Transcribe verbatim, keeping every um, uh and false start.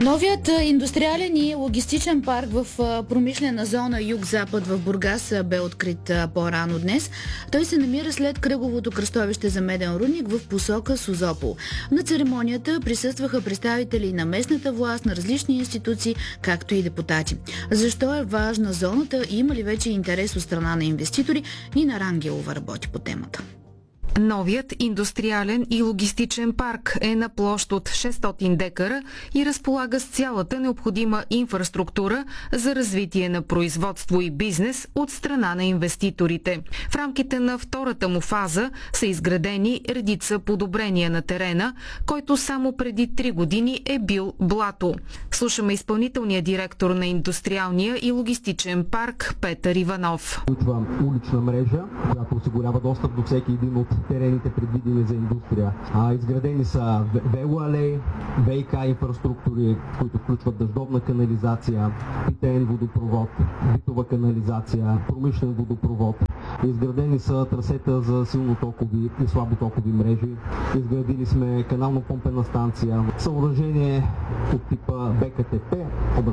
Новият индустриален и логистичен парк в промишлена зона Юг-Запад в Бургас бе открит по-рано днес. Той се намира след кръговото кръстовище за меден рудник в посока Созопол. На церемонията присъстваха представители на местната власт, на различни институции, както и депутати. Защо е важна зоната и има ли вече интерес от страна на инвеститори? Нина Рангелова работи по темата. Новият индустриален и логистичен парк е на площ от шестстотин декара и разполага с цялата необходима инфраструктура за развитие на производство и бизнес от страна на инвеститорите. В рамките на втората му фаза са изградени редица подобрения на терена, който само преди три години е бил блато. Слушаме изпълнителния директор на индустриалния и логистичен парк Петър Иванов. Включва улична мрежа, която осигурява достъп до всеки един от терените, предвидени за индустрия. А, изградени са велоалеи, ВиК инфраструктури, които включват дъждовна канализация, питеен водопровод, битова канализация, промишлен водопровод. Изградени са трасета за силнотокови и слаботокови мрежи. Изградили сме канално-помпена станция, съоръжение от типа БКТП,